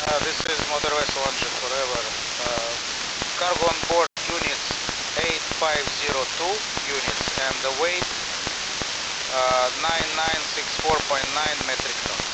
This is motor vessel Angel Forever. Cargo on board units 8502 units and the weight 9964.9 metric ton.